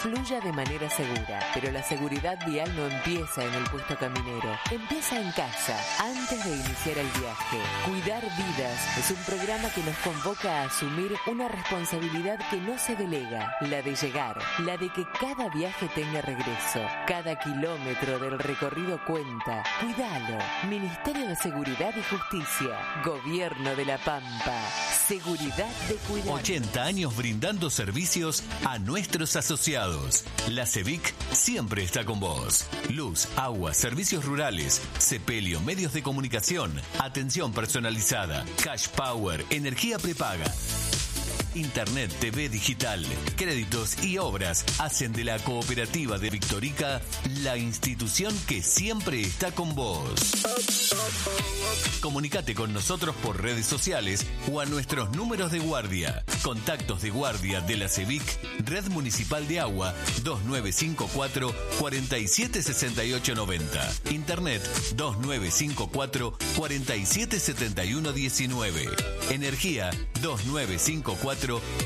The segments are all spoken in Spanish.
fluya de manera segura. Pero la seguridad vial no empieza en el puesto caminero, empieza en casa, antes de iniciar el viaje. Cuidar vidas es un programa que nos convoca a asumir una responsabilidad que no se delega, la de llegar, la de que cada viaje tenga regreso. Cada kilómetro del recorrido cuenta. Cuidalo. Ministerio de Seguridad y Justicia. Gobierno de La Pampa. Seguridad de cuidar. 80 años brindando servicios a nuestros asociados. La CEVIC siempre está con vos. Luz, agua, servicios rurales, sepelio, medios de comunicación, atención personalizada, cash power, energía prepaga. Internet, TV digital, créditos y obras hacen de la Cooperativa de Victorica la institución que siempre está con vos. Comunicate con nosotros por redes sociales o a nuestros números de guardia. Contactos de guardia de la CEVIC, Red Municipal de Agua 2954 476890. Internet 2954 477119. Energía 2954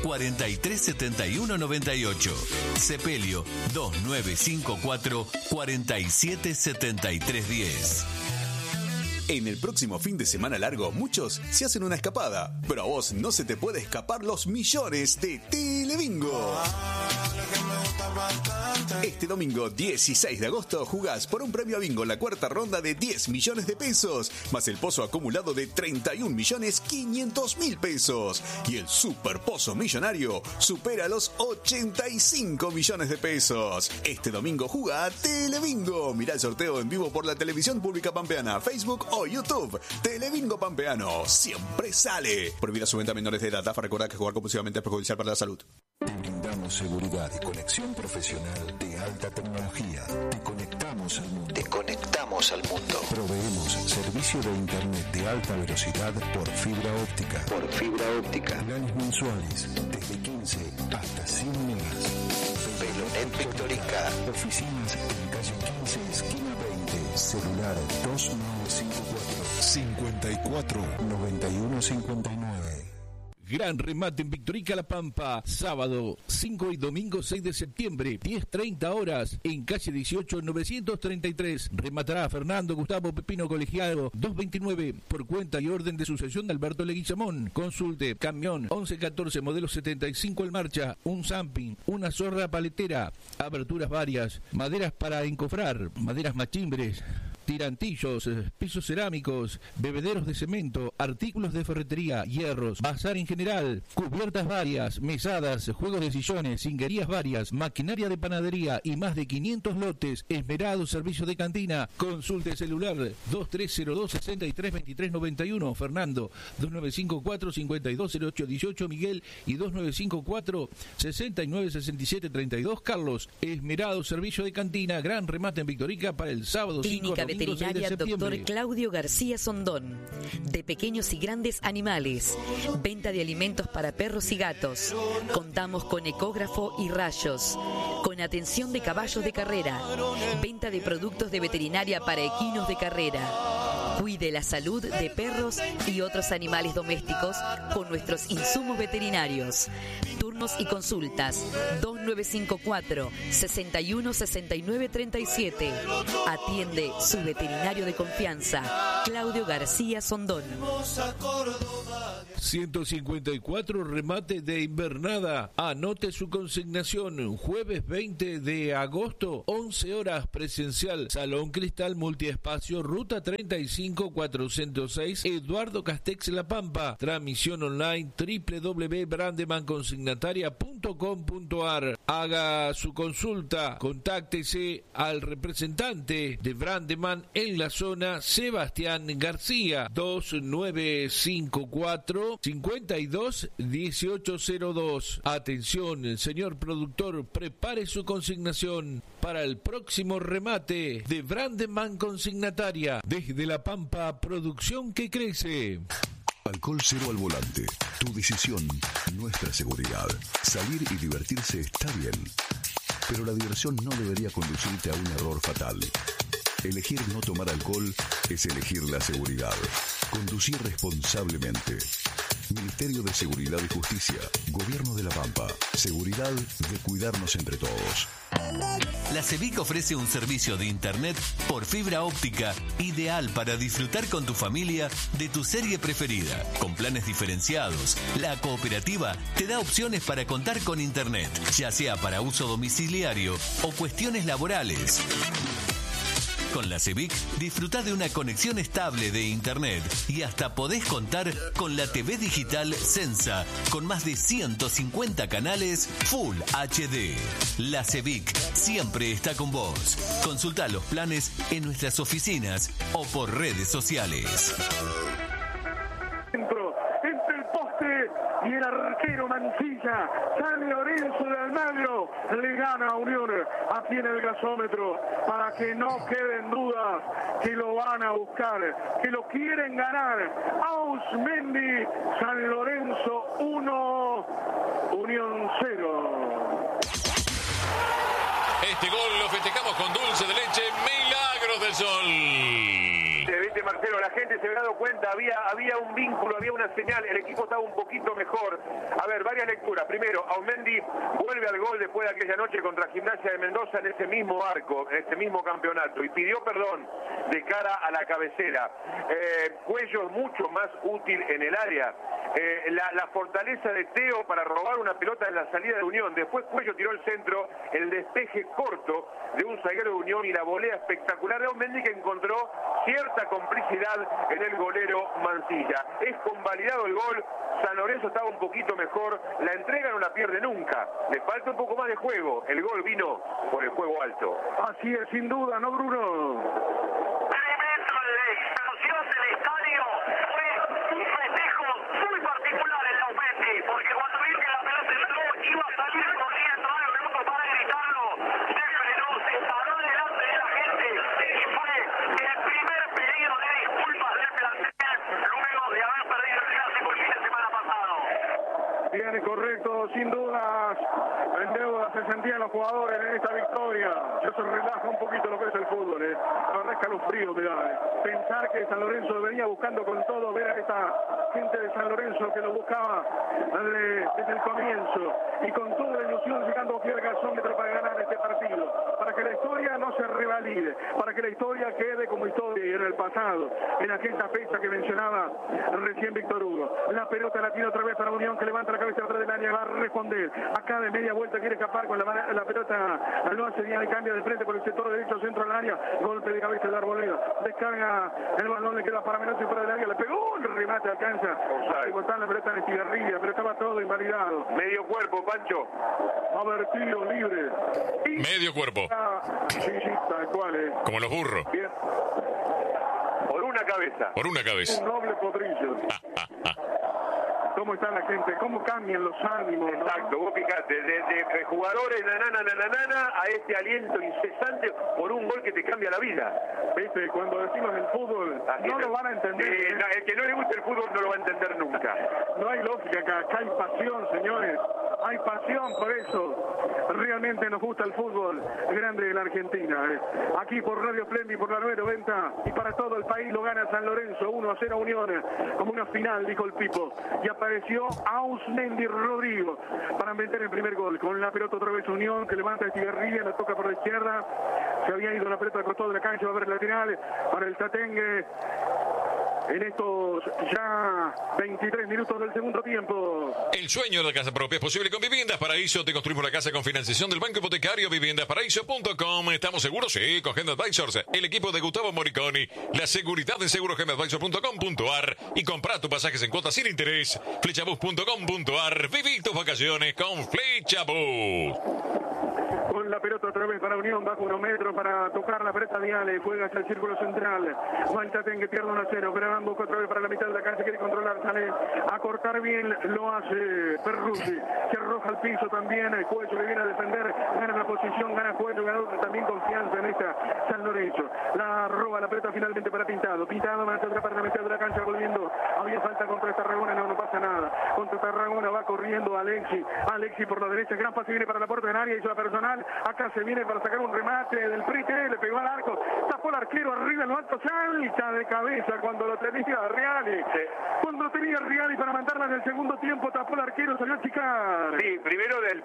437198. Sepelio 2954 477310. En el próximo fin de semana largo, muchos se hacen una escapada, pero a vos no se te puede escapar los millones de Telebingo. Este domingo 16 de agosto jugás por un premio a bingo en la cuarta ronda de 10 millones de pesos, más el pozo acumulado de 31.500.000 pesos. Y el super pozo millonario supera los 85 millones de pesos. Este domingo jugá a Telebingo. Mirá el sorteo en vivo por la televisión pública pampeana, Facebook o YouTube. Telebingo Pampeano siempre sale. Prohibida su venta a menores de edad. Recordá que jugar compulsivamente es perjudicial para la salud. Te brindamos seguridad y conexión profesional de alta tecnología. Te conectamos al mundo. Proveemos servicio de internet de alta velocidad por fibra óptica. Planes mensuales desde 15 hasta 100 megas. Velonet Victorica. Oficinas en calle 15, esquina 20. Celular 2954 5159. Gran remate en Victorica La Pampa, sábado 5 y domingo 6 de septiembre, 10:30 horas, en calle 18, 933. Rematará Fernando Gustavo Pepino Colegiado, 229, por cuenta y orden de sucesión de Alberto Leguizamón. Consulte, camión 1114, modelo 75 en marcha, un zamping, una zorra paletera, aberturas varias, maderas para encofrar, maderas machimbres, tirantillos, pisos cerámicos, bebederos de cemento, artículos de ferretería, hierros, bazar en general, cubiertas varias, mesadas, juegos de sillones, cinguerías varias, maquinaria de panadería y más de 500 lotes, esmerado servicio de cantina. Consulte celular 2302-632391, Fernando, 2954-520818, Miguel, y 2954-696732, Carlos. Esmerado servicio de cantina, gran remate en Victorica para el sábado 5 de Veterinaria Dr. Claudio García Sondón. De pequeños y grandes animales. Venta de alimentos para perros y gatos. Contamos con ecógrafo y rayos. Con atención de caballos de carrera. Venta de productos de veterinaria para equinos de carrera. Cuide la salud de perros y otros animales domésticos con nuestros insumos veterinarios. Turnos y consultas 2954 616937. Atiende su veterinario de confianza, Claudio García Sondón. 154 remate de invernada. Anote su consignación. Jueves 20 de agosto, 11 horas, presencial. Salón Cristal Multiespacio, Ruta 35406, Eduardo Castex La Pampa. Transmisión online www.brandemanconsignataria.com.ar. Haga su consulta. Contáctese al representante de Brandeman en la zona, Sebastián García, 2954 52 1802. Atención, señor productor, prepare su consignación para el próximo remate de Brandeman Consignataria. Desde La Pampa, producción que crece. Alcohol cero al volante. Tu decisión, nuestra seguridad. Salir y divertirse está bien, pero la diversión no debería conducirte a un error fatal. Elegir no tomar alcohol es elegir la seguridad. Conducir responsablemente. Ministerio de Seguridad y Justicia, Gobierno de La Pampa. Seguridad de cuidarnos entre todos. La CEVIC ofrece un servicio de internet por fibra óptica ideal para disfrutar con tu familia de tu serie preferida. Con planes diferenciados, la cooperativa te da opciones para contar con internet, ya sea para uso domiciliario o cuestiones laborales. Con la CEVIC disfruta de una conexión estable de internet y hasta podés contar con la TV digital Sensa con más de 150 canales Full HD. La CEVIC siempre está con vos. Consulta los planes en nuestras oficinas o por redes sociales. Entre el poste y el arquero Mancilla, San Lorenzo de Almagro le gana a Unión aquí en el gasómetro, para que no queden dudas que lo van a buscar, que lo quieren ganar. Ausmendi, San Lorenzo 1, Unión 0. Este gol lo festejamos con dulce de leche, Milagros del Sol. Viste, Marcelo, la gente se había dado cuenta, había un vínculo, había una señal, el equipo estaba un poquito mejor. A ver, varias lecturas. Primero, Ausmendi vuelve al gol después de aquella noche contra Gimnasia de Mendoza en ese mismo arco, en ese mismo campeonato, y pidió perdón de cara a la cabecera. Cuello es mucho más útil en el área. La fortaleza de Teo para robar una pelota en la salida de Unión. Después Cuello tiró el centro, el despeje corto de un zaguero de Unión y la volea espectacular de Ausmendi, que encontró cierta complicidad en el golero Mancilla. Es convalidado el gol. San Lorenzo estaba un poquito mejor. La entrega no la pierde nunca. Le falta un poco más de juego. El gol vino por el juego alto. Así es, sin duda, ¿no, Bruno? Porque cuando vi que la pelota entró, iba a salir corriendo al minuto para gritarlo, se frenó, se paró delante de la gente y fue el primer pedido de disculpas del plantel luego de haber perdido el clásico el fin de semana pasado. Bien, correcto, sin dudas. En deuda se sentían los jugadores en esta victoria. Ya se relaja un poquito lo que es el fútbol. La verdad es calofrío me da. Pensar que San Lorenzo venía buscando con todo, ver a esta gente de San Lorenzo que lo buscaba desde el comienzo y con toda la ilusión llegando aquí al gasómetro para ganar este partido, para que la historia no se revalide, para que la historia quede como historia en el pasado, en aquella fecha que mencionaba recién Víctor Hugo. La pelota la tiene otra vez para Unión, que levanta la cabeza atrás del área, va a responder. Acá de media vuelta quiere escapar con la pelota, no hace bien, cambia de frente por el sector derecho, centro del área, golpe de cabeza de Arboleda, descarga el balón, le queda para Menotti fuera del área, le pegó, el remate alcanza a botar la pelota en Estigarribia, pero estaba todo invalidado. Medio cuerpo, Pancho. A ver, tiro libre. Medio cuerpo. Sí, tal cual. Como los burros. Bien. Por una cabeza. Por una cabeza. Un noble podrillo. ¿Cómo está la gente? ¿Cómo cambian los ánimos? Exacto, vos fijate, de jugadores nanana a este aliento incesante por un gol que te cambia la vida. ¿Viste? Cuando decimos el fútbol, así no lo van a entender. El que no le gusta el fútbol no lo va a entender nunca. No hay lógica acá hay pasión, señores. Hay pasión por eso. Realmente nos gusta el fútbol grande de la Argentina. Aquí por Radio Plendi, por la 990 y para todo el país lo gana San Lorenzo 1-0 Unión, como una final, dijo el Pipo. Y apareció Ausmendi Rodrigo para meter el primer gol. Con la pelota otra vez Unión, que levanta Estigarribia, la toca por la izquierda. Se había ido la pelota al costado de la cancha, va a haber lateral para el Tatengue. En estos ya 23 minutos del segundo tiempo. El sueño de la casa propia es posible con Viviendas Paraíso. Te construimos la casa con financiación del Banco Hipotecario. Viviendasparaíso.com. ¿Estamos seguros? Sí, con Gem Advisors. El equipo de Gustavo Moriconi. La seguridad en segurogemadvisor.com.ar. Y compra tus pasajes en cuotas sin interés. Flechabus.com.ar. Viví tus vacaciones con Flechabus. Con la pelota otra vez para Unión, bajo 1 metro para tocar la pelota Viale, juega hacia el círculo central. Manchaten que pierde 1-0, pero busca otra vez para la mitad de la cancha, quiere controlar, sale a cortar bien, lo hace Perruzzi, se arroja al piso también, el Cuello le viene a defender, gana la posición, gana Cuello, gana también confianza en esta San Lorenzo. La roba la pelota finalmente para Pintado, más atrás para la mitad de la cancha, volviendo, había falta contra Tarragona, no pasa nada, contra Tarragona va corriendo Alexi por la derecha, gran pase viene para la puerta de área, hizo la personal, acá acá se viene para sacar un remate del Prete, le pegó al arco, tapó el arquero arriba en lo alto, salta de cabeza cuando lo tenía Reali. Cuando lo tenía Reali para mandarla en el segundo tiempo, tapó el arquero, salió a chicar. Sí, primero del...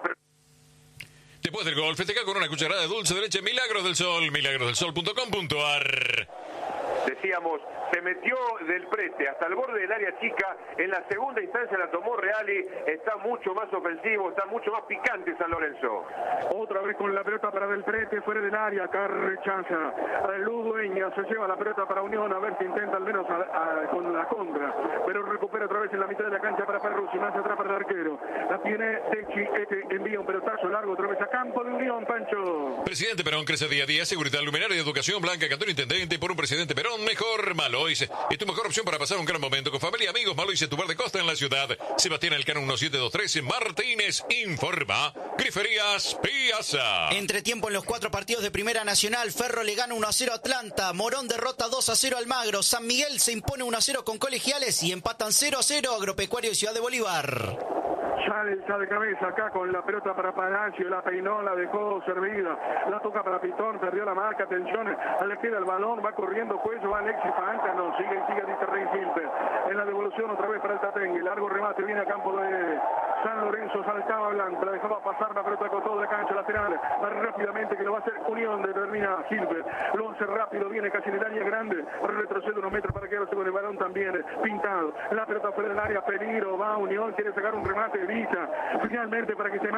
Después del gol, festeja con una cucharada de dulce de leche Milagros del Sol, milagrosdelsol.com.ar. Decíamos, se metió del Prete hasta el borde del área chica, en la segunda instancia la tomó Reali, está mucho más ofensivo, está mucho más picante San Lorenzo. Otra vez con la pelota para del Prete, fuera del área, acá rechaza. Ludueña se lleva la pelota para Unión, a ver si intenta al menos con la contra, pero recupera otra vez en la mitad de la cancha para Perruzzi, más atrás para el arquero. La tiene Techi, envía un pelotazo largo otra vez a campo de Unión, Pancho. Presidente Perón crece día a día, seguridad luminaria y educación, Blanca Cantón Intendente, por un Presidente Perón mejor, Malois. Es tu mejor opción para pasar un gran momento con familia, amigos. Malois es tu bar de costa en la ciudad. Sebastián Elcano 1723, Martínez informa. Griferías Piazza. Entretiempo en los 4 partidos de Primera Nacional. Ferro le gana 1-0 a Atlanta. Morón derrota 2-0 Almagro. San Miguel se impone 1-0 con Colegiales y empatan 0-0 Agropecuario y Ciudad de Bolívar. Salta de cabeza acá con la pelota para Palacio, la peinó, la dejó servida, la toca para Pitón, perdió la marca, atención, le queda el balón, va corriendo Cuello, va Alexis Panca, no, sigue, dice Rey Gilbert, en la devolución otra vez para el Tatengue, largo remate, viene a campo de San Lorenzo, saltaba Blanco, la dejaba pasar la pelota con todo de cancha lateral, más rápidamente que lo va a hacer Unión, determina Gilbert, lo hace rápido, viene casi en el área grande, retrocede unos metros para quedarse con el balón también, pintado, la pelota fuera del área, peligro, va Unión, quiere sacar un remate, evita, finalmente para que se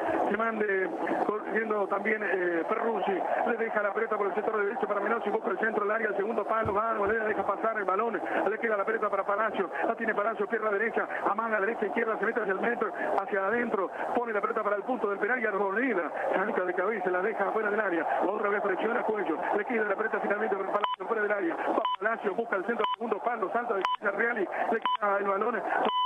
mande corriendo también Perruzzi, le deja la pelota por el sector derecho para Menossi, busca el centro del área, el segundo palo, va, le deja pasar el balón, le queda la pelota para Palacio, la tiene Palacio, pierna derecha, amaga derecha, izquierda, se mete hacia el metro, hacia adentro, pone la pelota para el punto del penal y Arboleda, salta de cabeza, la deja fuera del área, otra vez presiona Cuello, le queda la pelota finalmente para Palacio fuera del área, va Palacio, busca el centro, segundo palo, salta de cabeza Reali, le queda el balón,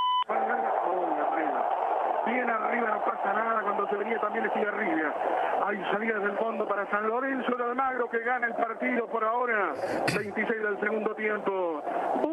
bien arriba, no pasa nada, cuando se venía también le sigue arriba. Hay salidas del fondo para San Lorenzo de Almagro que gana el partido por ahora. 26 del segundo tiempo.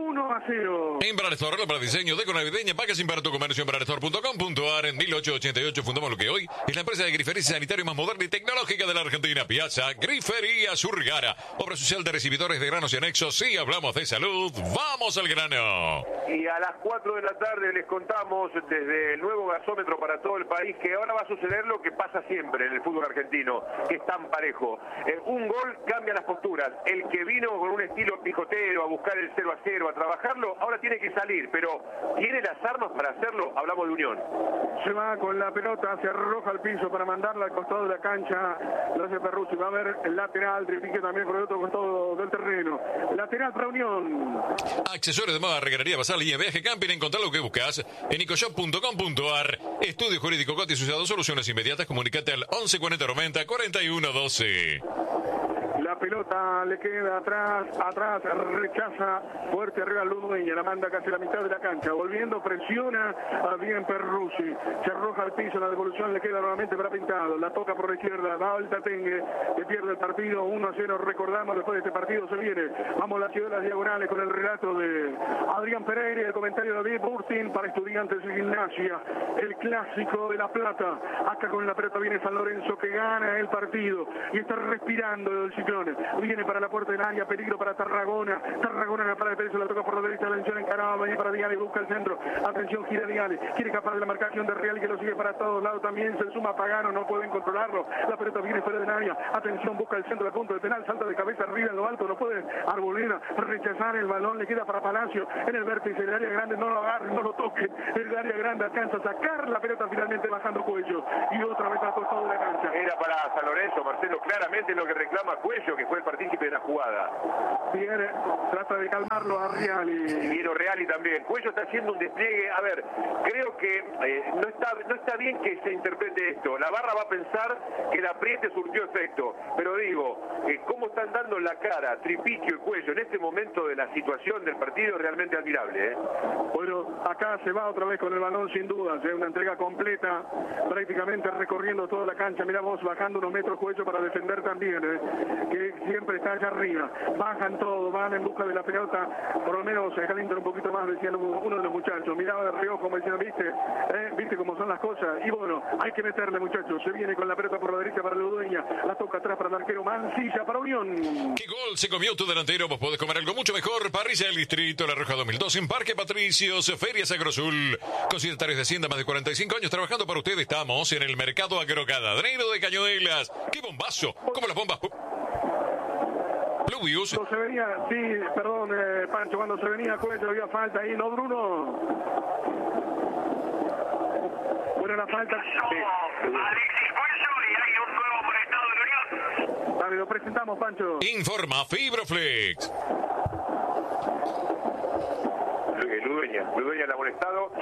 1-0. En Brarestore, para diseño, deco navideña, packaging para tu comercio en brarestore.com.ar. En 1888 fundamos lo que hoy es la empresa de grifería sanitaria más moderna y tecnológica de la Argentina. Piazza Grifería Surgara. Obra social de recibidores de granos y anexos. Si hablamos de salud, vamos al grano. Y a las 4 de la tarde les contamos desde el nuevo gasómetro para todo el país que ahora va a suceder lo que pasa siempre en el fútbol argentino, que es tan parejo. Un gol cambia las posturas. El que vino con un estilo pijotero a buscar el 0-0, a trabajarlo, ahora tiene que salir, pero ¿tiene las armas para hacerlo? Hablamos de Unión. Se va con la pelota, se arroja al piso para mandarla al costado de la cancha. Lo hace Perruzzi, va a ver el lateral, tripique también por el otro costado del terreno. Lateral para Unión. Accesorios de moda, regarería, basal, línea, viaje, camping, encontrar lo que buscas en ecoshop.com.ar. Estudio Jurídico Cote Asociado, soluciones inmediatas, comunicate al 11 40 90 41 12. La pelota le queda atrás, rechaza fuerte arriba Ludueña, la manda casi a la mitad de la cancha, volviendo, presiona a bien Perruzzi, se arroja al piso, la devolución le queda nuevamente para Pintado, la toca por la izquierda, va al Tatengue, que pierde el partido 1-0, recordamos, después de este partido se viene, vamos a la ciudad de las diagonales con el relato de Adrián Pereira y el comentario de David Burtin para Estudiantes de Gimnasia, el clásico de La Plata, acá con la pelota viene San Lorenzo que gana el partido y está respirando el ciclón. Viene para la puerta del área, peligro para Tarragona en la parada de Pérez, la toca por la derecha, atención encarada, viene para Diale, busca el centro, atención, gira Diale, quiere escapar de la marcación de Real que lo sigue para todos lados, también se suma Pagano, no pueden controlarlo, la pelota viene fuera del área, atención, busca el centro del punto de penal, salta de cabeza arriba en lo alto, no puede Arboleda rechazar el balón, le queda para Palacio, en el vértice del área grande, no lo agarre, no lo toque, el área grande alcanza a sacar la pelota finalmente bajando Cuello, y otra vez al costado de la cancha. Era para San Lorenzo, Marcelo, claramente lo que reclama Cuello, que fue el partícipe de la jugada. Viene, trata de calmarlo a Reali. Vino Reali también. Cuello está haciendo un despliegue. A ver, creo que no está bien que se interprete esto. La barra va a pensar que el apriete surtió efecto. Pero digo, cómo están dando la cara Tripichio y Cuello en este momento de la situación del partido, realmente admirable. Bueno, acá se va otra vez con el balón sin dudas. Una entrega completa, prácticamente recorriendo toda la cancha. Miramos bajando unos metros Cuello para defender también. Que siempre está allá arriba. Bajan todos, van en busca de la pelota, por lo menos se calientan un poquito más, decía uno de los muchachos. Miraba de reojo como diciendo, ¿viste cómo son las cosas? Y bueno, hay que meterle, muchachos. Se viene con la pelota por la derecha para Ludueña, la toca atrás para el arquero Mancilla para Unión. ¿Qué gol se comió tu delantero? Vos podés comer algo mucho mejor. Parrilla del Distrito, La Roja 2002, en Parque Patricios, Ferias Agrozul. Con secretarios de Hacienda, más de 45 años trabajando para ustedes. Estamos en el Mercado Agroganadero de Cañuelas. ¡Qué bombazo! Como las bombas Pluvius. Cuando se venía, sí, perdón, Pancho, cuando se venía Cuello había falta ahí, ¿no, Bruno? Bueno, la falta... Alexis Cuello y hay un nuevo amonestado de Unión. Dale, lo presentamos, Pancho. Informa Fibroflex. Ludueña el amonestado.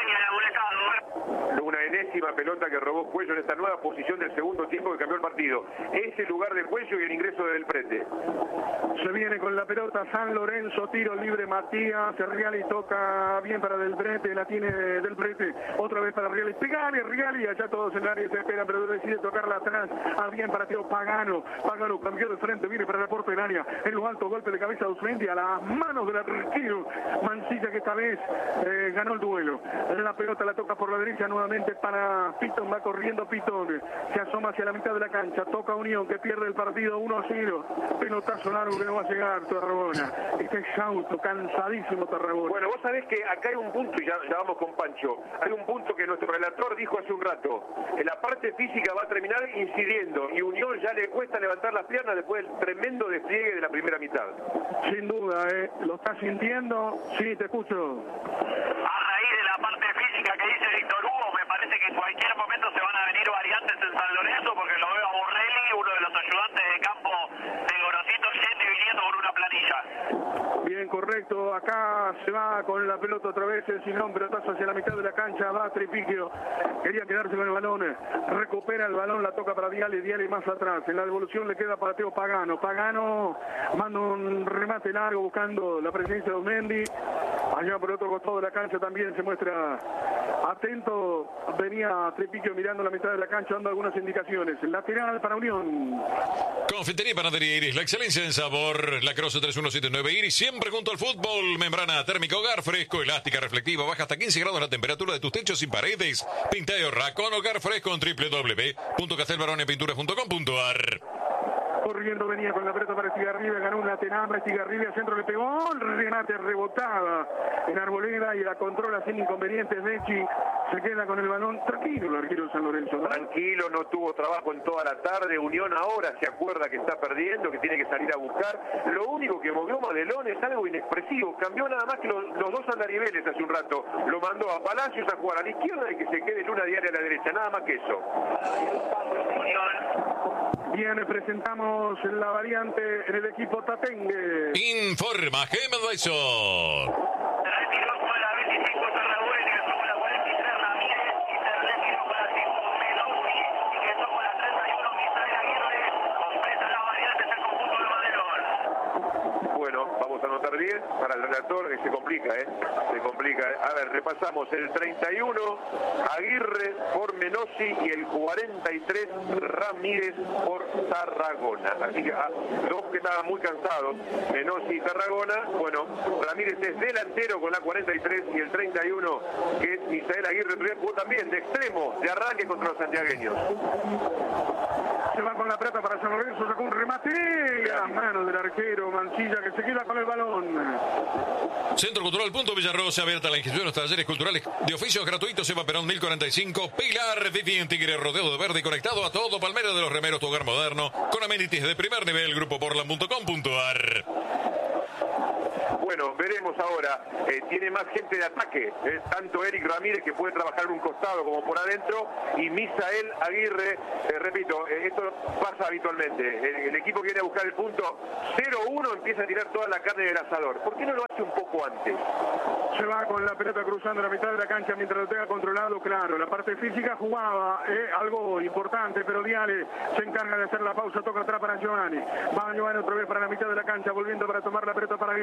Una enésima pelota que robó Cuello en esta nueva posición del segundo tiempo que cambió el partido. Ese lugar de Cuello y el ingreso de Del Prete. Se viene con la pelota San Lorenzo, tiro libre Matías, Riali toca bien para Del Prete, la tiene Del Prete, otra vez para Riali, pegale Riali, allá todos en el área se esperan, pero decide tocarla atrás, bien para Teo Pagano cambió de frente, viene para el puerta del área, en lo alto, golpe de cabeza de Usmendi a las manos del arquero Mancilla, que esta vez ganó el duelo. La pelota la toca por la derecha nuevamente para Pitón, va corriendo Pitón, se asoma hacia la mitad de la cancha, toca Unión que pierde el partido 1-0, pelotazo largo que no va a llegar Tarragona, está exhausto, cansadísimo Tarragona. Bueno, vos sabés que acá hay un punto, y ya vamos con Pancho, hay un punto que nuestro relator dijo hace un rato, en la parte física va a terminar incidiendo y Unión ya le cuesta levantar las piernas después del tremendo despliegue de la primera mitad. Sin duda, ¿lo estás sintiendo? Sí, te escucho. A raíz de la parte física que dice Víctor Hugo, me parece que en cualquier momento se van a venir variantes en San Lorenzo, porque lo veo a Borrelli, uno de los ayudantes de campo de Gorosito, yendo y viniendo por una planilla. Bien, correcto, acá se va con la pelota otra vez el Sinón, pelotazo hacia la mitad de la cancha, va Tripiquio, quería quedarse con el balón, recupera el balón, la toca para Diale más atrás, en la devolución le queda para Teo Pagano manda un remate largo buscando la presencia de Osmendi, allá por el otro costado de la cancha también se muestra atento, venía Tripiquio mirando la mitad de la cancha, dando algunas indicaciones, lateral para Unión. Confitería y Panadería Iris, la excelencia en sabor, La Croce 3179 Iris, siempre junto al fútbol, membrana térmica, hogar fresco, elástica, reflectiva, baja hasta 15 grados la temperatura de tus techos y paredes. Pinta y ahorra con hogar fresco en www.castelbaronepinturas.com.ar. Corriendo venía con la pelota para Estigarribia, ganó una tenama, Estigarribia, centro le pegó, remate rebotada en Arboleda y la controla sin inconvenientes. Becci se queda con el balón, tranquilo el arquero de San Lorenzo, ¿no? Tranquilo, no tuvo trabajo en toda la tarde, Unión ahora se acuerda que está perdiendo, que tiene que salir a buscar. Lo único que movió Madelón es algo inexpresivo, cambió nada más que los dos andariveles hace un rato, lo mandó a Palacios a jugar a la izquierda y que se quede Luna Diaria a la derecha, nada más que eso. Bien, presentamos la variante en el equipo Tatengue. Informa Gemma Advisor. Vamos a anotar bien para el relator, que se complica. A ver, repasamos el 31 Aguirre por Menossi y el 43 Ramírez por Tarragona. Así que dos que estaban muy cansados, Menossi y Tarragona. Bueno, Ramírez es delantero con la 43 y el 31 que es Misael Aguirre, jugó también de extremo, de arranque contra los santiagueños. Se va con la pelota para San Lorenzo, sacó un remate a las manos del arquero Mancilla, que se queda con el balón. Centro Cultural Punto Villarrosa, abierta la inscripción a los talleres culturales de oficios gratuitos. Eva Perón 1045, Pilar Vivi en Tigre, rodeado de verde y conectado a todo Palmera de los Remeros, tu hogar moderno, con amenities de primer nivel, grupoportland.com.ar. Bueno, veremos ahora, tiene más gente de ataque, tanto Eric Ramírez, que puede trabajar en un costado como por adentro, y Misael Aguirre, repito, esto pasa habitualmente, el equipo que viene a buscar el punto 0-1 empieza a tirar toda la carne del asador. ¿Por qué no lo hace un poco antes? Se va con la pelota cruzando la mitad de la cancha mientras lo tenga controlado, claro, la parte física jugaba, algo importante, pero Diale se encarga de hacer la pausa, toca atrás para Giovanni, va Giovanni otra vez para la mitad de la cancha, volviendo para tomar la pelota para Aguirre,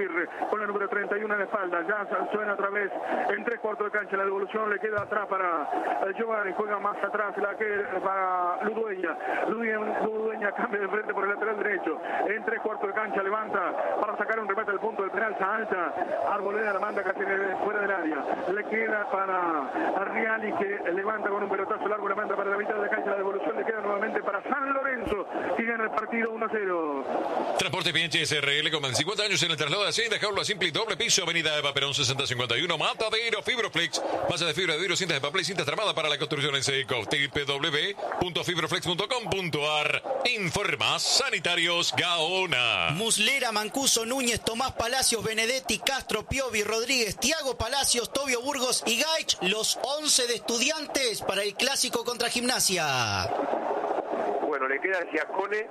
con la número 31 en la espalda. Ya suena otra vez en 3/4 de cancha. La devolución le queda atrás para Giovanni, juega más atrás para Ludueña. Ludueña cambia de frente por el lateral derecho. En 3/4 de cancha levanta para sacar un remate al punto del penal. Salta, Arboleda la manda casi fuera del área. Le queda para Riali, que levanta con un pelotazo largo, la manda para la mitad de la cancha. La devolución le queda nuevamente para San Lorenzo, que gana el partido 1-0. Transporte Pienche SRL con 50 años en el traslado de Hacienda, Jaula Simple y doble piso, Avenida Eva Perón 6051, Matadero, Fibroflex, masa de fibra de vidrio, cintas de papel y cintas tramadas para la construcción en seco. www.fibroflex.com.ar. Informa Sanitarios Gaona. Muslera, Mancuso, Núñez, Tomás Palacios, Benedetti, Castro, Piovi, Rodríguez, Tiago Palacios, Tobio Burgos y Gaich, los 11 de Estudiantes para el clásico contra Gimnasia. Bueno, le queda Giacone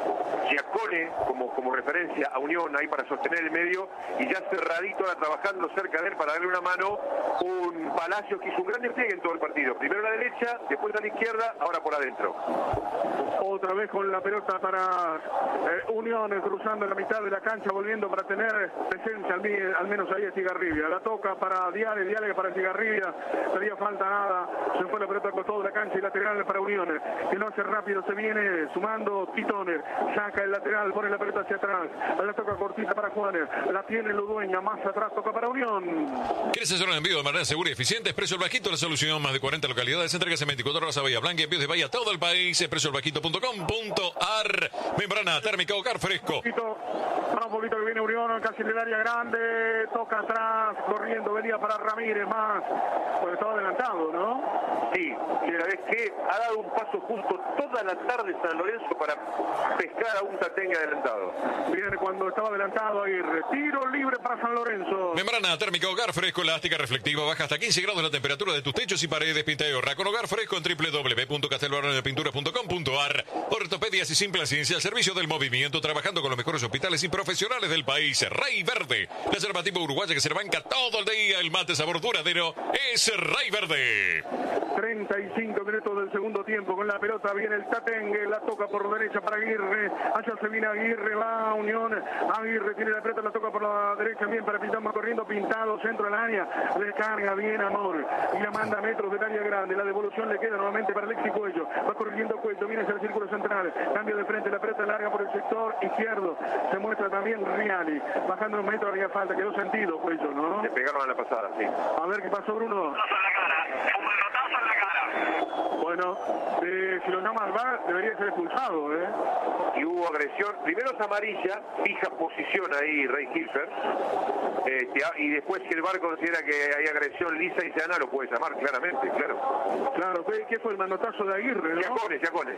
como referencia a Unión ahí para sostener el medio, y ya cerradito ahora trabajando cerca de él para darle una mano un Palacios que hizo un gran despliegue en todo el partido, primero a la derecha, después a la izquierda, ahora por adentro. Otra vez con la pelota para Unión, cruzando la mitad de la cancha, volviendo para tener presencia, al menos ahí Estigarribia. La toca para Diale para Estigarribia, no haría falta nada, se fue la pelota al costado de la cancha y lateral para Unión, que no hace rápido, se viene sumando Titoner, saca el lateral, pone la pelota hacia atrás, la toca cortita para Juanes, la tiene Ludueña, más atrás toca para Unión. ¿Quieres hacer un envío de manera segura y eficiente? Expreso El Bajito, la solución, más de 40 localidades, entregas en 24 horas a Bahía Blanca, envíos de Bahía a todo el país, expresoelbajito.com.ar. Membrana térmica Hogar Fresco. Para un poquito que viene Unión, casi en el área grande, toca atrás, corriendo, venía para Ramírez más, pues estaba adelantado, ¿no? Sí, y la vez que ha dado un paso justo toda la tarde San Lorenzo para pescar a un Tatengue adelantado. Viene cuando estaba adelantado ahí, retiro libre para San Lorenzo. Membrana térmica Hogar Fresco, elástica, reflectiva, baja hasta 15 grados la temperatura de tus techos y paredes, pinta y ahorra con Hogar Fresco en www.castelbarronepinturas.com.ar. Ortopedias y Simple Ciencia, al servicio del movimiento, trabajando con los mejores hospitales y profesionales del país. Rey Verde, la yerba tipo uruguaya que se le banca todo el día, el mate sabor duradero, es Rey Verde. 35 minutos del segundo tiempo, con la pelota viene el Tatengue, la toca por derecha para Aguirre, allá se viene Aguirre, va a Unión, Aguirre tiene la pelota, la toca por la derecha, bien para Pintado, corriendo Pintado, centro del área, le carga bien Amor, y la manda a metros del área grande, la devolución le queda nuevamente para Alexis Cuello, va corriendo Cuello, viene hacia el círculo central, cambio de frente, la pelota larga por el sector izquierdo, se muestra también Riali, bajando un metro haría falta, quedó sentido Cuello, ¿no? Le pegaron a la pasada, sí. A ver qué pasó, Bruno. Bueno, si lo llama al VAR debería ser expulsado, ¿eh? Y hubo agresión, primero es amarilla, fija posición ahí Rey Hilfer, y después si el VAR considera que hay agresión lisa y sana, lo puede llamar claramente, claro. Claro, ¿qué fue el manotazo de Aguirre, no? Giacone.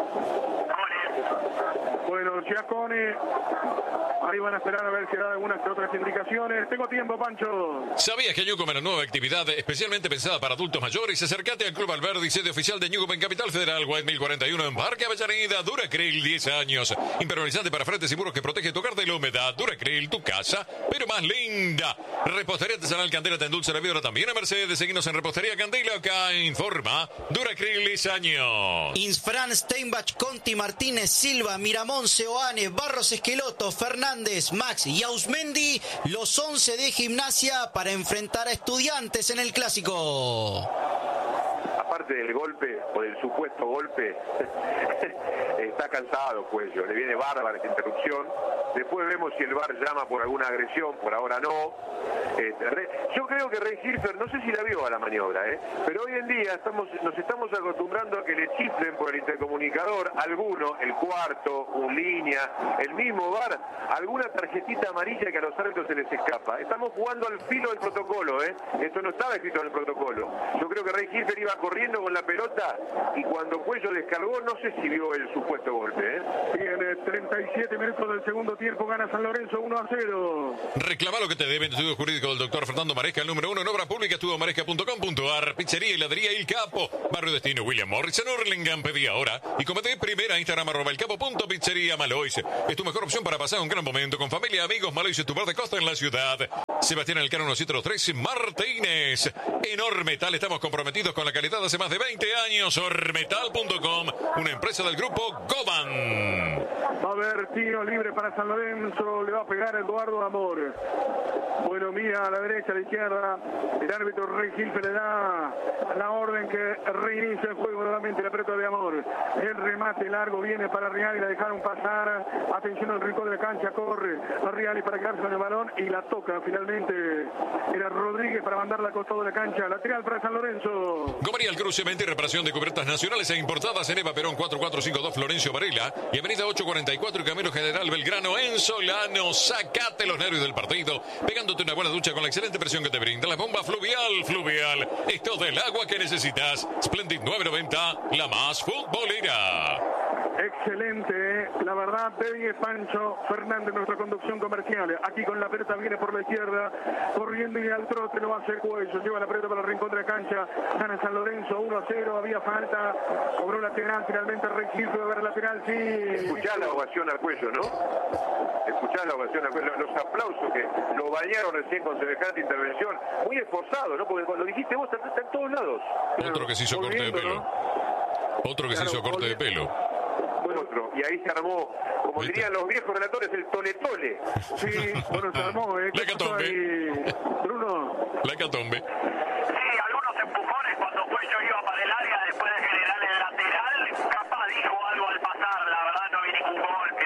Bueno, Giacone, ahí van a esperar a ver si da algunas que otras indicaciones. Tengo tiempo, Pancho. ¿Sabías que Newcomb es una nueva actividad especialmente pensada para adultos mayores? Acércate al Club Alberdi, sede oficial de Newcomb en Capital Federal, White 1041 en Parque Avellaneda. Duracryl, 10 años. Impermeabilizante para frentes y muros que protege tu hogar de la humedad. Duracryl, tu casa, pero más linda. Repostería artesanal Candela te endulza la vida también a Mercedes. Seguinos en Repostería Candela, acá informa Duracryl, 10 años. Insfran, Steinbach, Conti, Martínez, Silva, Miramón, Seoane, Barros, Esqueloto, Fernández, Max y Ausmendi, los 11 de Gimnasia para enfrentar a Estudiantes en el Clásico. Aparte del golpe, o del supuesto golpe, está cansado Cuello, le viene bárbara esta interrupción. Después vemos si el VAR llama por alguna agresión, por ahora no. Yo creo que Rey Hilfer, no sé si la vio a la maniobra, pero hoy en día nos estamos acostumbrando a que le chiflen por el intercomunicador alguno, el cuarto, un línea, el mismo VAR, alguna tarjetita amarilla que a los árbitros se les escapa. Estamos jugando al filo del protocolo, esto no estaba escrito en el protocolo. Yo creo que Rey Hilfer iba corriendo con la pelota y cuando Cuello descargó, no sé si vio el supuesto golpe. Tiene 37 minutos del segundo tiempo, gana San Lorenzo 1-0. Reclama lo que te debe en Estudio Jurídico del doctor Fernando Maresca, el número 1 en obra pública, estudiomaresca.com.ar. Pizzería y heladería El Capo, Barrio Destino William Morrison, Hurlingham. Pedí ahora y comete primera Instagram @elcapo.pizzería Malois. Es tu mejor opción para pasar un gran momento con familia, amigos. Malois es tu bar de costa en la ciudad. Sebastián Elcano 1723 Martínez. En Ormetal estamos comprometidos con la calidad hace más de 20 años. Ormetal.com, una empresa del grupo Goban. Va a haber tiro libre para San Lorenzo, le va a pegar Eduardo Amor. Bueno, mira a la derecha, a la izquierda. El árbitro Rey Gilfe le da la orden que reinicie el juego nuevamente. La pelota de Amor. El remate largo viene para Reali, la dejaron pasar. Atención al rincón de la cancha, corre a Reali para quedarse con el balón y la toca finalmente. Era Rodríguez para mandarla al costado de la cancha. Lateral para San Lorenzo. Gomería, el cruce, venta y reparación de cubiertas nacionales e importadas en Eva Perón 4452 Florencio Varela y avenida 844 y Camino General Belgrano en Solano. Sacate los nervios del partido pegándote una buena ducha con la excelente presión que te brinda la bomba Fluvial. Es todo el agua que necesitas. Splendid 990, la más futbolera. Excelente, la verdad, de Pancho Fernández, nuestra conducción comercial. Aquí con la pelota viene por la izquierda, corriendo y al trote lo hace Cuello. Lleva la pelota para el rincón de la cancha, gana San Lorenzo 1-0, había falta, cobró lateral, finalmente Registro de ver lateral, sí. Escuchá la ovación al Cuello, ¿no? Escuchá la ovación al Cuello, los aplausos que lo bañaron recién con semejante intervención. Muy esforzado, ¿no? Porque cuando dijiste vos, está en todos lados. Otro que se hizo corte de pelo. Otro que se hizo corte de pelo. Otro, y ahí se armó, como dirían los viejos relatores, el tole-tole. Sí, bueno, se armó, La hecatombe. Bruno. La hecatombe. Sí, algunos empujones cuando Cuello iba para el área después de generar el lateral. Capaz dijo algo al pasar, la verdad no vi ningún golpe,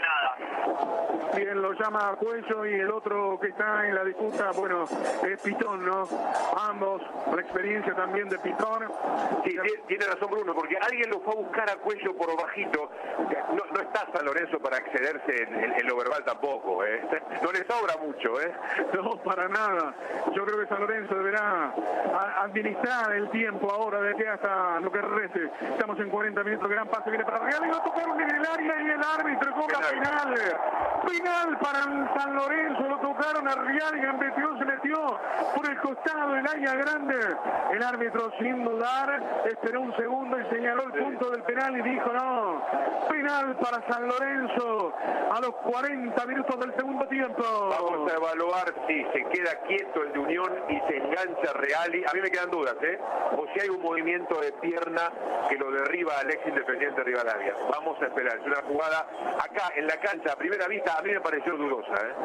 nada. Bien, lo llama a Cuello y el otro que está en la disputa, bueno, es Pitón, ¿no? Ambos, la experiencia también de Pitón. Sí, tiene razón Bruno, porque alguien lo fue a buscar a Cuello por bajito. No está San Lorenzo para excederse en lo verbal tampoco, ¿eh? No le sobra mucho, ¿eh? No, para nada. Yo creo que San Lorenzo deberá administrar el tiempo ahora de aquí hasta lo que reste. Estamos en 40 minutos, gran pase viene para Real y lo tocaron en el área y el árbitro cobra penal. Penal para San Lorenzo, lo tocaron a Real y se metió por el costado del área grande. El árbitro sin dudar esperó un segundo y señaló el punto del penal y dijo no, penal para San Lorenzo a los 40 minutos del segundo tiempo. Vamos a evaluar si se queda quieto el de Unión y se engancha Reali. A mí me quedan dudas, ¿eh? O si hay un movimiento de pierna que lo derriba al ex Independiente Rivadavia. Vamos a esperar. Es una jugada acá en la cancha a primera vista, a mí me pareció dudosa, ¿eh?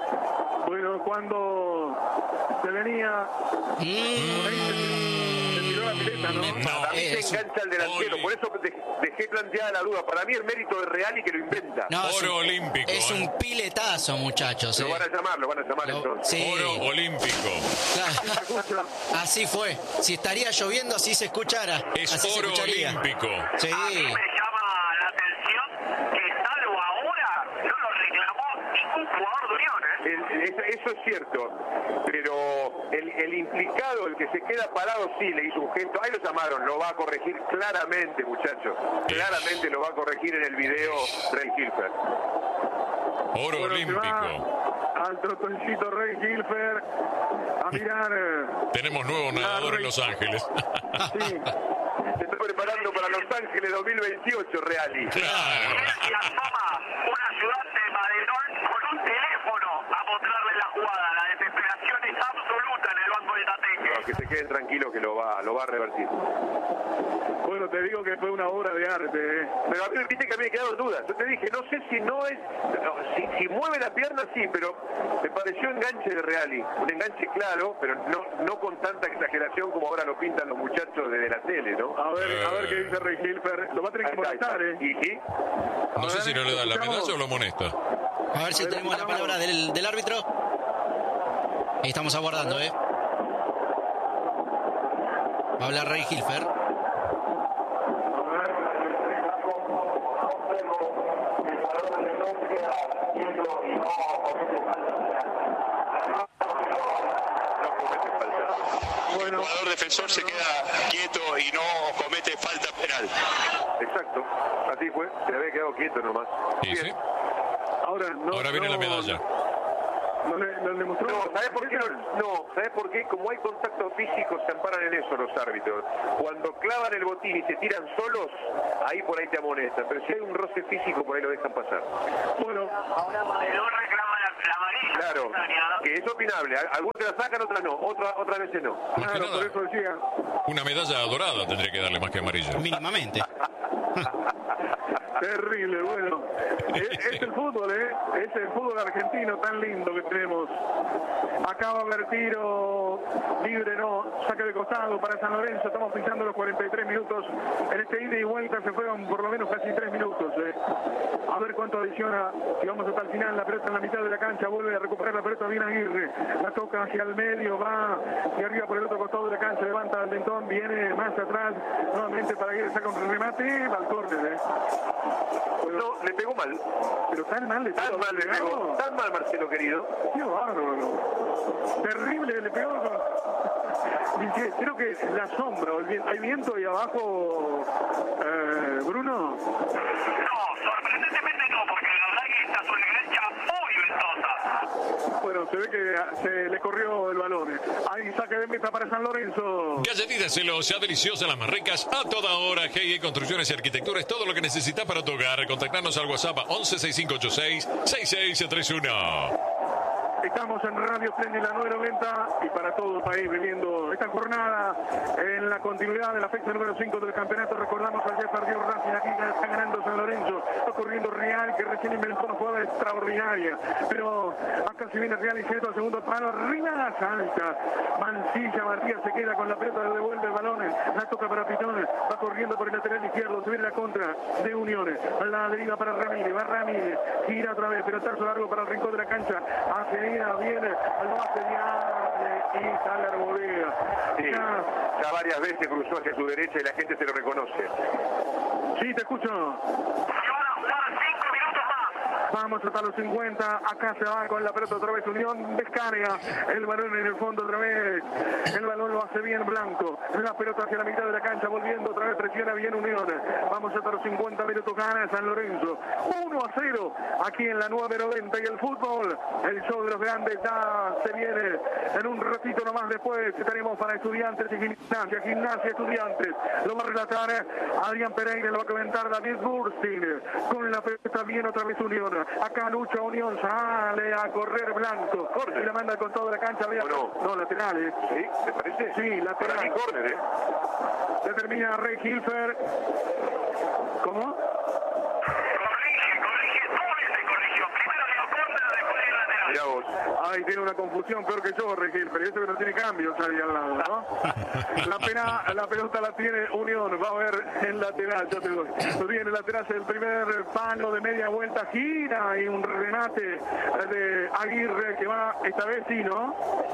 Bueno, cuando se venía se tiró la pileta, ¿no? A mí se engancha el delantero, por eso dejé planteada la duda. Para mí el mérito de Reali que lo inventa. No, Oro olímpico. Es un piletazo, muchachos. Lo van a llamar entonces. Sí. Oro olímpico. Claro. Así fue. Si estaría lloviendo, así se escuchara. Es así oro se escucharía. olímpico. Sí. A mí me llama la atención que salvo ahora no lo reclamó ningún jugador de Unión, ¿eh? Eso es cierto, pero el implicado, el que se queda parado, sí le hizo un gesto. Ahí lo llamaron, lo va a corregir claramente, muchachos. Claramente lo va a corregir en el video Rey Gilfer. Oro olímpico. Al trotoncito Rey Gilfer a mirar. Tenemos nuevo nadador en Los Ángeles. Sí. Se está preparando para Los Ángeles 2028, Reali. Claro. Y asoma una ciudad de Madelón con un teléfono a mostrarle la jugada. La desesperación es absoluta en el banco del Tateque. No, que se queden tranquilos que lo va a revertir. Bueno, te digo que fue una obra de arte, ¿eh? Pero a mí viste que me había quedado en duda. Yo te dije, no sé si no es... No, si mueve la pierna, sí, pero me pareció enganche de Reali. Un enganche claro, pero no con tanta exageración como ahora lo pintan los muchachos de la tele, ¿no? A ver qué dice Rey Gilfer. Lo va a tener que molestar, ¿eh? ¿Y sí? No sé si no le dan la medalla o lo amonesta. A ver si tenemos la palabra del árbitro. Ahí estamos aguardando, ¿eh? Va a hablar Rey Gilfer. El jugador defensor se queda quieto y no comete falta penal. Exacto, así fue, se había quedado quieto nomás. ¿Y sí? Ahora viene la medalla. ¿No le mostró? No, ¿sabés por qué? No, ¿sabés por qué? Como hay contacto físico, se amparan en eso los árbitros. Cuando clavan el botín y se tiran solos, ahí por ahí te amonestan. Pero si hay un roce físico, por ahí lo dejan pasar. Bueno, Ahora Madelón reclama la amarilla. Claro, que es opinable. Algunos te la sacan, otras no. Otras veces no. Más que claro, por nada, eso decía. una medalla dorada tendría que darle más que amarilla. Mínimamente. Terrible, bueno. Es el fútbol, es el fútbol argentino tan lindo que tenemos. Acaba de haber tiro libre, no, saque de costado para San Lorenzo. Estamos pisando los 43 minutos. En este ida y vuelta se fueron por lo menos casi 3 minutos. A ver cuánto adiciona. Si vamos hasta el final, la pelota en la mitad de la cancha, vuelve a recuperar la pelota bien Aguirre. La toca hacia el medio, va y arriba por el otro costado de la cancha, levanta el mentón, viene más atrás, nuevamente para Aguirre, saca un remate, va al córner. No, le pegó mal. Pero tan mal le pegó. Tan mal, Marcelo querido. Qué bárbaro. Terrible, le pegó. Dice, creo que la sombra, hay viento ahí abajo, Bruno. No, sorprendentemente no, porque la verdad que esta es una cancha muy ventosa. Bueno, se ve que se le corrió el balón. Hay saque de meta para San Lorenzo. Galletitas celosas, deliciosas, las más ricas, a toda hora. G&E Construcciones y Arquitectura es todo lo que necesitas para tu hogar. Contactarnos al WhatsApp 11 6586 6631. Estamos en Radio Esplendid, la 990, y para todo el país viviendo esta jornada en la continuidad de la fecha número 5 del campeonato. Recordamos que ayer perdió Racing, aquí está ganando San Lorenzo, está corriendo Real, que recién inventó una jugada extraordinaria, pero acá se viene Real y se al segundo palo, arriba salta, Mancilla, Matías se queda con la pelota, devuelve el balón, la toca para Pitón, va corriendo por el lateral izquierdo, se viene la contra de Unión, la deriva para Ramírez, va Ramírez, gira otra vez, pero terzo largo para el rincón de la cancha, hace viene al base y sale Arboleda. Sí, ya varias veces cruzó hacia su derecha y la gente se lo reconoce. Sí, te escucho. Vamos hasta los 50, acá se va con la pelota otra vez Unión, descarga el balón en el fondo otra vez, el balón lo hace bien Blanco, la pelota hacia la mitad de la cancha, volviendo otra vez, presiona bien Unión, vamos hasta los 50 minutos, gana San Lorenzo, 1-0, aquí en la 990 y el fútbol, el show de los grandes ya se viene, en un ratito nomás después estaremos para Estudiantes y Gimnasia Estudiantes, lo va a relatar Adrián Pereira, lo va a comentar David Burstin, con la pelota bien otra vez Unión. Acá lucha Unión, sale a correr Blanco, y la manda con toda la cancha. No, laterales. ¿Sí? ¿Te parece? Sí, lateral. Para mi córner, Determina Rey Hilfer. ¿Cómo? Mirá vos. Ay, tiene una confusión peor que yo, Regil, pero eso que no tiene cambios ahí al lado, ¿no? La pelota la tiene Unión, va a ver el lateral, yo te doy. Viene el lateral, el primer palo de media vuelta, gira y un remate de Aguirre que va, esta vez sí, ¿no?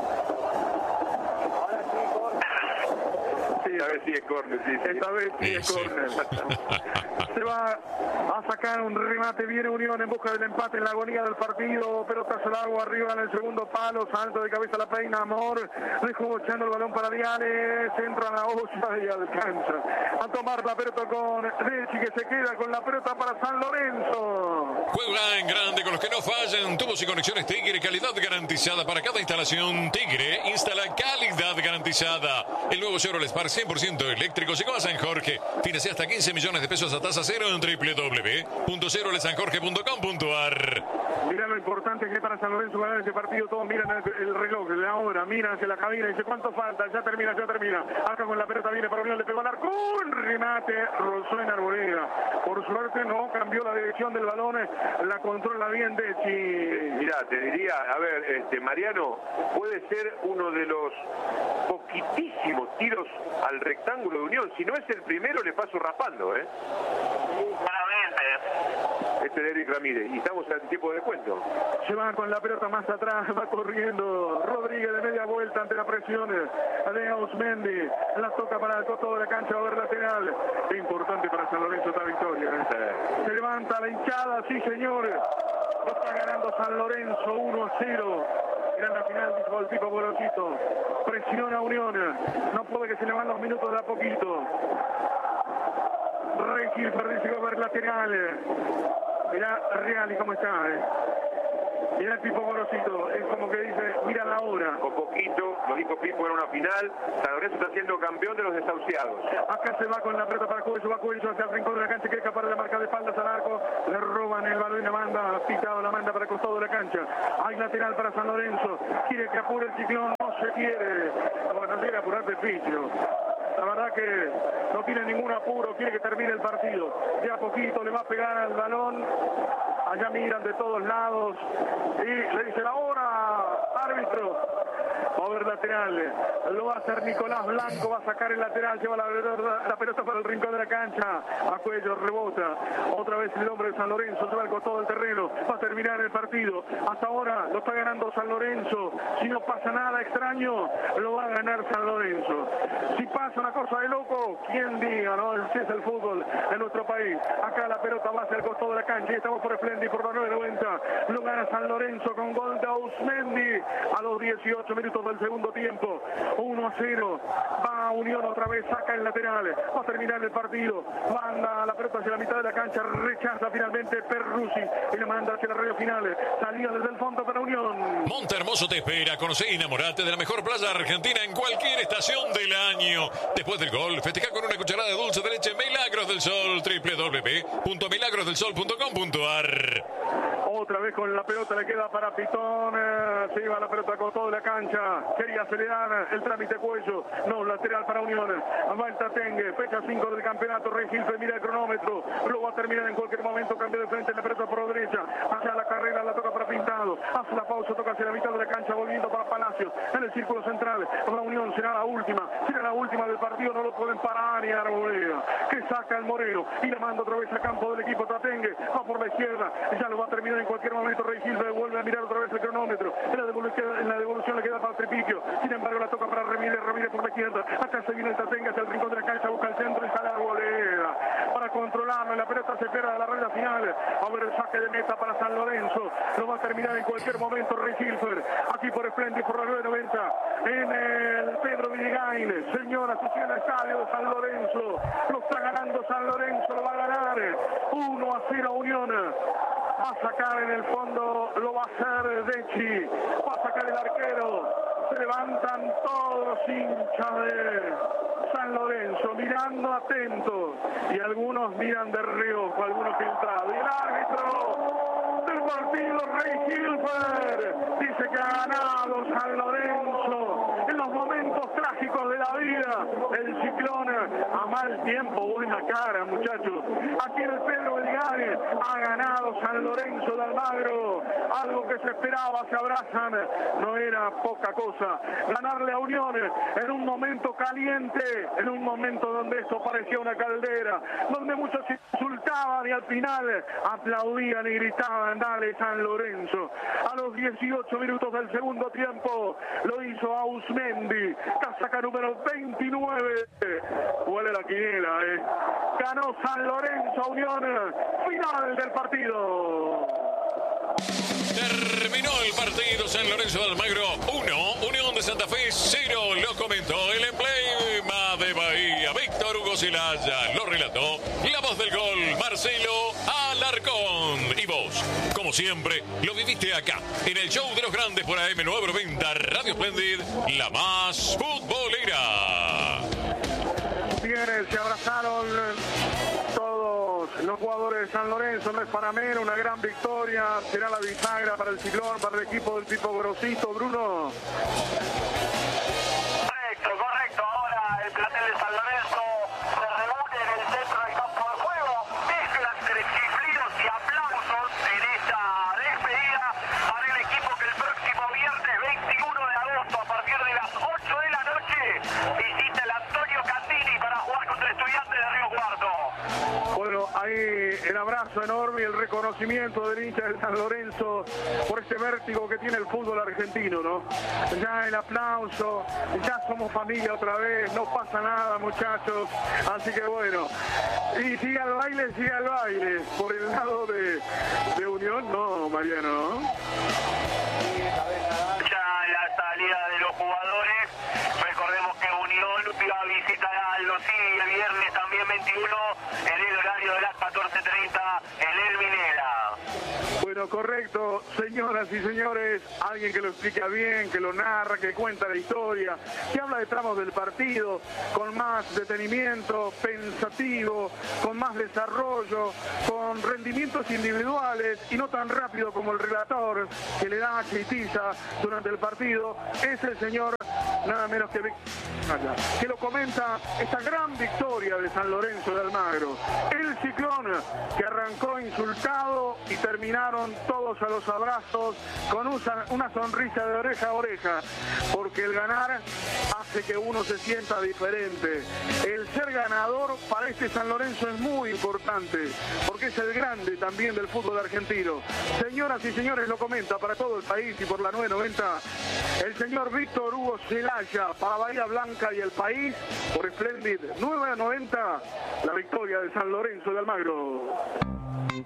Esta vez sí es córner, sí. Esta vez sí es córner. Se va a sacar un remate, viene Unión en busca del empate en la agonía del partido, pelotazo al agua arriba en el segundo palo, salto de cabeza la peina, Amor, dejó echando el balón para Viales, entra a la olla y alcanza a tomar la pelota con Dechi, que se queda con la pelota para San Lorenzo. Juega en grande con los que no fallan, tubos y conexiones Tigre, calidad garantizada para cada instalación. Tigre instala calidad garantizada. El nuevo Chevrolet Spark 100% eléctrico llegó a San Jorge. Financia hasta 15 millones de pesos a tasa cero en www.chevroletsanjorge.com.ar. Mira lo importante que es para San Lorenzo ganar ese partido. Todos miran el reloj, la hora, miran hacia la cabina y dice cuánto falta, ya termina. Acá con la pelota viene para Unión, le pegó al arco, un remate, rozó en Arboleda. Por suerte no cambió la dirección del balón, la controla bien Dechi. Mirá, te diría, a ver, Mariano, puede ser uno de los poquitísimos tiros al rectángulo de Unión. Si no es el primero, le paso raspando, Este de Eric Ramírez, y estamos en tiempo de descuento. Se va con la pelota más atrás, va corriendo Rodríguez de media vuelta ante la presión de Ausmendi, la toca para el costado de la cancha, va a ver lateral. Qué importante para San Lorenzo esta victoria. Se levanta la hinchada, sí señor, está ganando San Lorenzo 1-0. Era en la final, dijo el tipo Borosito. Presiona Unión, no puede que se le van los minutos de a poquito. Rey Gilfer dice que va a ver lateral. Mirá Real y cómo está, Mirá el tipo Gorosito, es como que dice, mira la hora. Con poquito, lo dijo Pipo, era una final. San Lorenzo está siendo campeón de los desahuciados. Acá se va con la pelota para Cuello, va Cuello hacia el rincón de la cancha, quiere escapar de la marca de espaldas al arco, le roban el balón y la manda, pitado la manda para el costado de la cancha. Hay lateral para San Lorenzo, quiere que apure el ciclón, no se quiere. Bueno, quiere apurarte el picho. La verdad que no tiene ningún apuro, quiere que termine el partido. De a poquito le va a pegar al balón. Allá miran de todos lados y le dicen ahora, árbitro. Va a haber lateral, lo va a hacer Nicolás Blanco, va a sacar el lateral, lleva la pelota para el rincón de la cancha, a Cuello, rebota, otra vez el hombre de San Lorenzo, lleva el costado del terreno, va a terminar el partido, hasta ahora lo está ganando San Lorenzo, si no pasa nada extraño, lo va a ganar San Lorenzo, si pasa una cosa de loco, quién diga, ¿no? Si es el fútbol en nuestro país, acá la pelota va hacia el costado de la cancha, y estamos por Splendy, por la 9.90, lo gana San Lorenzo con gol de Ausmendi, a los 18 minutos del segundo tiempo, 1-0, va a Unión otra vez, saca el lateral, va a terminar el partido, manda la pelota hacia la mitad de la cancha, rechaza finalmente Perruzzi y le manda hacia la raya final, salida desde el fondo para Unión. Monte Hermoso te espera, conoce y enamorate de la mejor playa argentina en cualquier estación del año. Después del gol, festeja con una cucharada de dulce de leche Milagros del Sol, www.milagrosdelsol.com.ar. Otra vez con la pelota le queda para Pitón, se lleva la pelota con toda la cancha, quería acelerar el trámite Cuello, no, lateral para Unión, va el Tatengue, fecha 5 del campeonato, Regilfe mira el cronómetro, lo va a terminar en cualquier momento, cambio de frente, la pelota por la derecha, hacia la carrera, la toca para Pintado, hace la pausa, toca hacia la mitad de la cancha, volviendo para Palacios, en el círculo central, para Unión será la última del partido, no lo pueden parar ni Arboleda, que saca el Moreno, y la manda otra vez a campo del equipo Tatengue, va por la izquierda, ya lo va a terminar en cualquier momento, Regilfe vuelve a mirar otra vez el cronómetro, en la devolución le queda para Tripiquio, sin embargo la toca para Ramírez por la izquierda, acá se viene el Tatengue hacia el rincón de la cancha, busca el centro y sale Arboleda, para controlarlo, la pelota se espera de la raya final, a ver el saque de meta para San Lorenzo, lo va a terminar en cualquier momento Regilfe, aquí por Splendy, por la 9.90, en el Pedro Villegain, señoras y señores, estadio de San Lorenzo, lo está ganando San Lorenzo, lo va a ganar, 1-0 Unión. Va a sacar en el fondo, lo va a hacer Dechi, va a sacar el arquero, se levantan todos los hinchas de San Lorenzo, mirando atentos, y algunos miran de reojo, algunos filtrados, y el árbitro del partido, Regilfe, dice que ha ganado San Lorenzo, en los momentos trágicos de la vida, el ciclón a mal tiempo, buena cara muchachos, aquí en el Pedro Belgrano ha ganado San Lorenzo de Almagro, algo que se esperaba, se abrazan, no era poca cosa, ganarle a Unión en un momento caliente, en un momento donde esto parecía una caldera, donde muchos insultaban y al final aplaudían y gritaban, dale San Lorenzo, a los 18 minutos del segundo tiempo, lo hizo Ausmendi, casaca número 29, huele la quiniela, ganó San Lorenzo a Unión, final del partido. Terminó el partido, San Lorenzo de Almagro 1, Unión de Santa Fe 0, lo comentó el emblema de Bahía, Víctor Hugo Zelaya, lo relató la voz del gol, Marcelo Alarcón. Y vos, como siempre, lo viviste acá, en el show de los grandes por AM990, Radio Splendid, la más futbolera. Bien, se abrazaron todos los jugadores de San Lorenzo, no es para menos, una gran victoria, será la bisagra para el ciclón, para el equipo del tipo Grosito, Bruno. Correcto, ahora el plantel de San Lorenzo se reúne en el centro del campo de juego, mezclas entre chiflidos y aplausos en esta despedida para el equipo que el próximo viernes 21 de agosto a partir de las 8 de la noche visita el Antonio Candini para jugar contra Estudiantes de Río Cuarto. Bueno, ahí el abrazo enorme y el reconocimiento del hincha de San Lorenzo por ese vértigo que tiene el fútbol argentino, ¿no? Ya el aplauso, ya somos familia otra vez, no pasa nada muchachos, así que bueno, y sigue al baile, por el lado de Unión, no, Mariano, ¿no? Ya la salida de los jugadores, recordemos que Unión va a visitar a Aldo Civi el viernes también 21 en el horario de las 14:30 en el Minera. Bueno, correcto, señoras y señores, alguien que lo explica bien, que lo narra, que cuenta la historia, que habla de tramos del partido con más detenimiento, pensativo, con más desarrollo, con rendimientos individuales y no tan rápido como el relator que le da chitiza durante el partido, es el señor nada menos que que lo comenta esta gran victoria de San Lorenzo de Almagro. El Ciclón que arrancó insultado y terminaron todos a los abrazos con una sonrisa de oreja a oreja, porque el ganar hace que uno se sienta diferente. El ser ganador para este San Lorenzo es muy importante, porque es el grande también del fútbol argentino. Señoras y señores, lo comenta para todo el país y por la 990 el señor Víctor Hugo Celaya, para Bahía Blanca y el país, por Splendid 990, la victoria de San Lorenzo de Almagro.